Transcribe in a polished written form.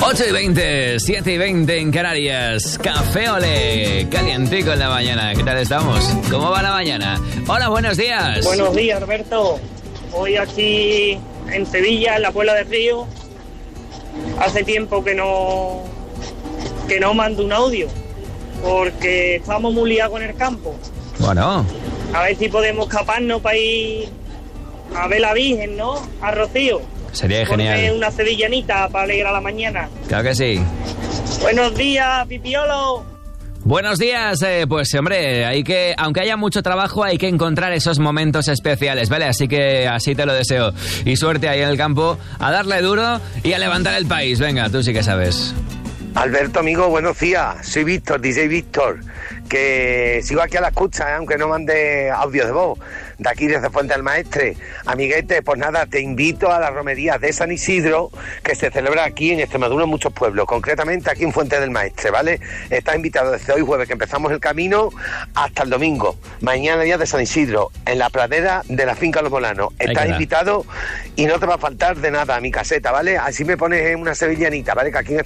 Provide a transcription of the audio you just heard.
8:20, 7:20 en Canarias. Café Olé, calientico en la mañana. ¿Qué tal estamos? ¿Cómo va la mañana? Hola, buenos días. Buenos días, Alberto. Hoy aquí en Sevilla, en la Puebla del Río. Hace tiempo que no mando un audio, porque estamos muy liados con el campo. Bueno. A ver si podemos escaparnos para ir a ver la Virgen, ¿no? A Rocío. Sería genial. Ponme una sevillanita para alegrar la mañana. Claro que sí. Buenos días, Pipiolo. Buenos días, pues hombre, aunque haya mucho trabajo, hay que encontrar esos momentos especiales, ¿vale? Así que así te lo deseo. Y suerte ahí en el campo, a darle duro y a levantar el país. Venga, tú sí que sabes. Alberto, amigo, buenos días. Soy Víctor, DJ Víctor, que sigo aquí a la escucha, aunque no mande audio de voz. De aquí desde Fuente del Maestre. Amiguete, pues nada, te invito a las romerías de San Isidro, que se celebra aquí en Extremadura en muchos pueblos, concretamente aquí en Fuente del Maestre, ¿vale? Estás invitado desde hoy jueves, que empezamos el camino, hasta el domingo. Mañana día de San Isidro, en la pradera de la finca Los Molanos. Estás invitado y no te va a faltar de nada a mi caseta, ¿vale? Así me pones una sevillanita, ¿vale? Que aquí en